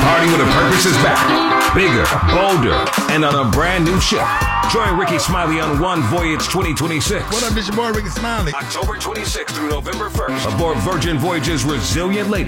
Party with a Purpose is back. Bigger, bolder, and on a brand new ship. Join Ricky Smiley on One Voyage 2026. What up, it's your boy Ricky Smiley. October 26th through November 1st. Aboard Virgin Voyage's Resilient Lady.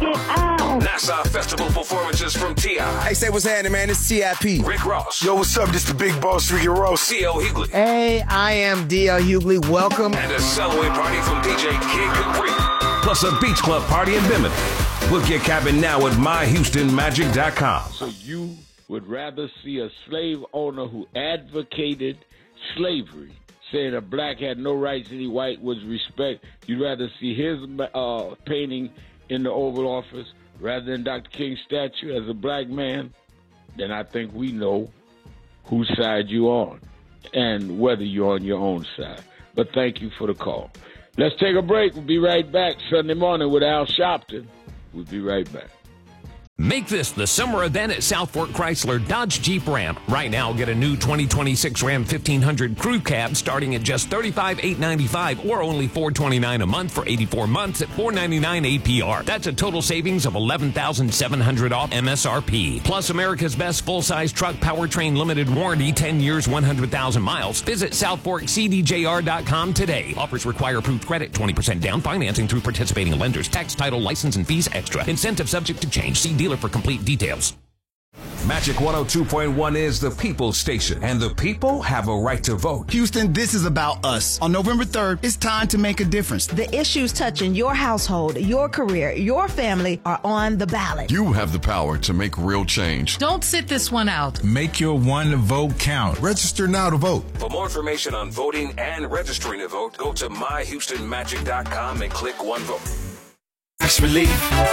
NASA Festival performances from T.I. Hey, say what's happening, man. It's T.I.P. Rick Ross. Yo, what's up? This the big boss, Ricky Ross. D.L. Hughley. Hey, I am D.L. Hughley. Welcome. And a Cellaway party from DJ Kid Capri. Plus a beach club party in Bimini. Book your cabin now at myhoustonmagic.com. So you would rather see a slave owner who advocated slavery, saying a black had no rights, any white was respect. You'd rather see his painting in the Oval Office rather than Dr. King's statue as a black man? Then I think we know whose side you're on and whether you're on your own side. But thank you for the call. Let's take a break. We'll be right back Sunday morning with Al Sharpton. We'll be right back. Make this the summer event at South Fork Chrysler Dodge Jeep Ram. Right now, get a new 2026 Ram 1500 Crew Cab starting at just $35,895 or only $429 a month for 84 months at $499 APR. That's a total savings of $11,700 off MSRP. Plus, America's best full-size truck powertrain limited warranty, 10 years, 100,000 miles. Visit SouthForkCDJR.com today. Offers require approved credit, 20% down, financing through participating lenders. Tax, title, license, and fees extra. Incentive subject to change. See dealer for complete details. Magic 102.1 is the people's station, and the people have a right to vote. Houston, this is about us. On November 3rd, it's time to make a difference. The issues touching your household, your career, your family are on the ballot. You have the power to make real change. Don't sit this one out. Make your one vote count. Register now to vote. For more information on voting and registering to vote, go to myhoustonmagic.com and click One Vote. Tax relief.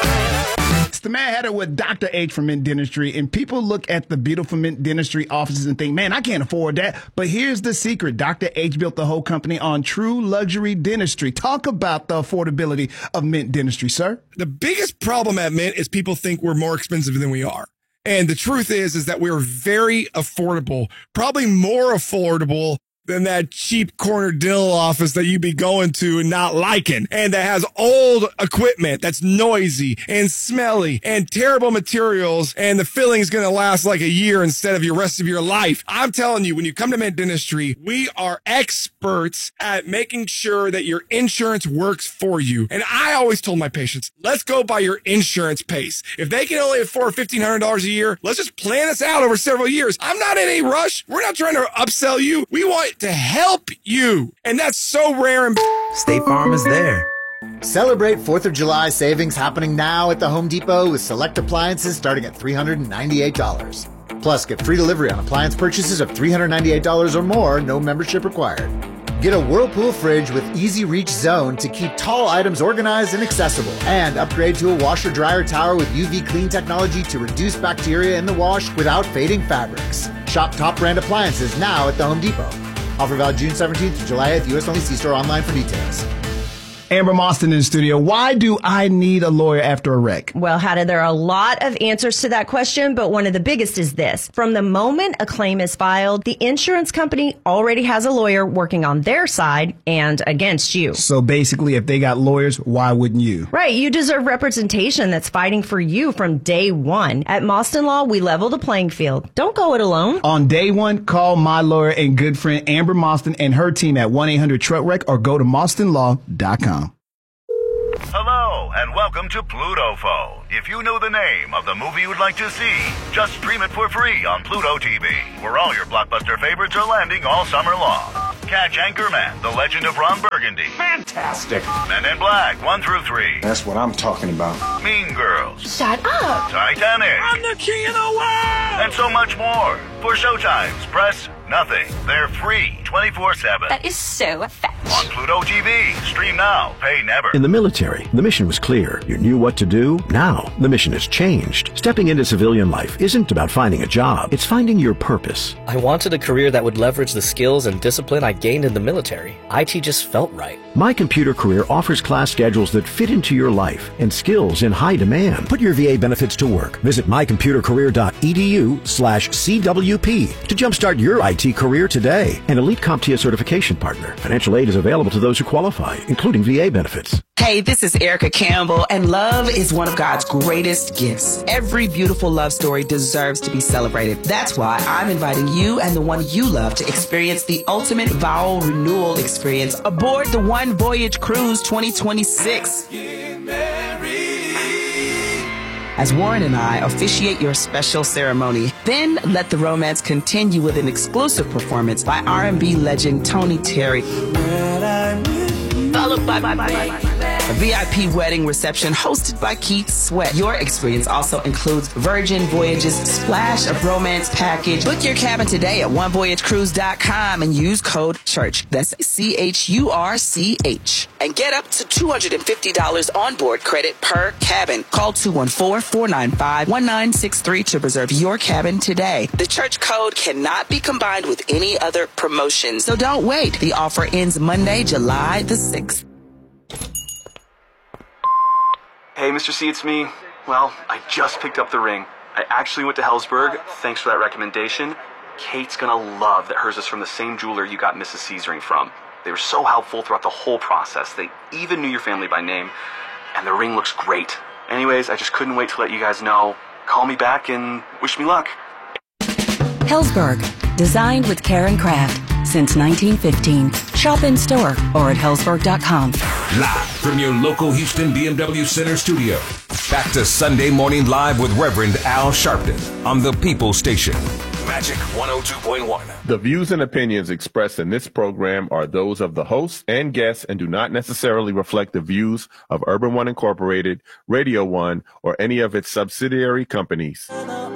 It's the Mad Hatter with Dr. H from Mint Dentistry, and people look at the beautiful Mint Dentistry offices and think, man, I can't afford that. But here's the secret. Dr. H built the whole company on true luxury dentistry. Talk about the affordability of Mint Dentistry, sir. The biggest problem at Mint is people think we're more expensive than we are. And the truth is that we're very affordable, probably more affordable than that cheap corner dental office that you be going to and not liking, and that has old equipment that's noisy and smelly and terrible materials, and the filling is going to last like a year instead of your rest of your life. I'm telling you, when you come to Mint Dentistry, we are experts at making sure that your insurance works for you. And I always told my patients, let's go by your insurance pace. If they can only afford $1,500 a year, let's just plan this out over several years. I'm not in any rush. We're not trying to upsell you. We want to help you. And that's so rare. And State Farm is there. Celebrate 4th of July savings happening now at the Home Depot with select appliances starting at $398. Plus, get free delivery on appliance purchases of $398 or more, no membership required. Get a Whirlpool fridge with Easy Reach Zone to keep tall items organized and accessible. And upgrade to a washer-dryer tower with UV clean technology to reduce bacteria in the wash without fading fabrics. Shop top brand appliances now at the Home Depot. Offer valid June 17th to July 8th. U.S. only. See store online for details. Amber Moston in the studio. Why do I need a lawyer after a wreck? Well, Hatter, there are a lot of answers to that question, but one of the biggest is this. From the moment a claim is filed, the insurance company already has a lawyer working on their side and against you. So basically, if they got lawyers, why wouldn't you? Right. You deserve representation that's fighting for you from day one. At Moston Law, we level the playing field. Don't go it alone. On day one, call my lawyer and good friend Amber Moston and her team at 1-800-TRUCK-WRECK or go to MostonLaw.com. Hello, and welcome to Pluto Phone. If you know the name of the movie you'd like to see, just stream it for free on Pluto TV, where all your blockbuster favorites are landing all summer long. Catch Anchorman, The Legend of Ron Burgundy. fantastic. Men in Black, 1 through 3. That's what I'm talking about. Mean Girls. Shut up. Titanic. I'm the king of the world! And so much more. For Showtime's press nothing. They're free 24/7. That is so fat. On Pluto TV. Stream now. Pay never. In the military, the mission was clear. You knew what to do. Now, the mission has changed. Stepping into civilian life isn't about finding a job. It's finding your purpose. I wanted a career that would leverage the skills and discipline I gained in the military. IT just felt right. My Computer Career offers class schedules that fit into your life and skills in high demand. Put your VA benefits to work. Visit mycomputercareer.edu/CWP to jumpstart your IT career today. An elite CompTIA certification partner. Financial aid is available available to those who qualify, including VA benefits. Hey, this is Erica Campbell, and love is one of God's greatest gifts. Every beautiful love story deserves to be celebrated. That's why I'm inviting you and the one you love to experience the ultimate vow renewal experience aboard the One Voyage Cruise 2026. As Warren and I officiate your special ceremony, then let the romance continue with an exclusive performance by R&B legend Tony Terry. Followed by a VIP wedding reception hosted by Keith Sweat. Your experience also includes Virgin Voyages Splash of Romance package. Book your cabin today at onevoyagecruise.com and use code CHURCH. That's CHURCH. And get up to $250 onboard credit per cabin. Call 214-495-1963 to reserve your cabin today. The church code cannot be combined with any other promotion, so don't wait. The offer ends Monday, July the 6th. Hey, Mr. C, it's me. Well, I just picked up the ring. I actually went to Helzberg. Thanks for that recommendation. Kate's gonna love that hers is from the same jeweler you got Mrs. C's ring from. They were so helpful throughout the whole process. They even knew your family by name, and the ring looks great. Anyways, I just couldn't wait to let you guys know. Call me back and wish me luck. Helzberg, designed with care and craft since 1915. Shop in store or at Helzberg.com. Live from your local Houston BMW Center studio. Back to Sunday Morning Live with Reverend Al Sharpton on the People Station. Magic 102.1. The views and opinions expressed in this program are those of the hosts and guests and do not necessarily reflect the views of Urban One Incorporated, Radio One, or any of its subsidiary companies.